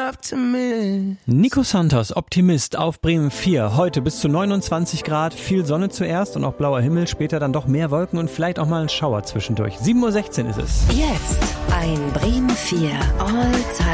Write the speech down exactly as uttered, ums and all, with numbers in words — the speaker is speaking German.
Optimist. Nico Santos, Optimist auf Bremen vier. Heute bis zu neunundzwanzig Grad, viel Sonne zuerst und auch blauer Himmel, später dann doch mehr Wolken und vielleicht auch mal ein Schauer zwischendurch. sieben Uhr sechzehn ist es. Jetzt ein Bremen vier All-Time